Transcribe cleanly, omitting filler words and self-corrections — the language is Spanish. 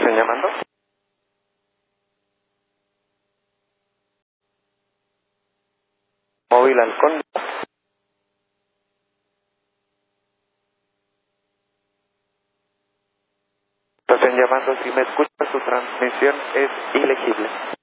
¿Están llamando? Móvil Halcón. Están llamando, si me escucha, su transmisión es ilegible.